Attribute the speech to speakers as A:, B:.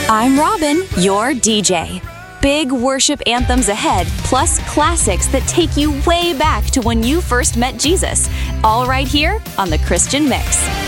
A: I'm Robin, your DJ. Big worship anthems ahead, plus classics that take you way back to when you first met Jesus. All right here on The Christian Mix.